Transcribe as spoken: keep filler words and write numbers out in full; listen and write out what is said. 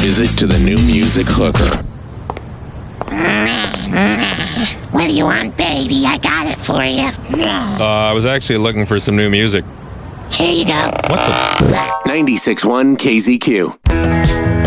visit to the new music hooker. What do you want, baby? I got it for you. Uh, I was actually looking for some new music. Here you go. What the? ninety-six point one K Z Q.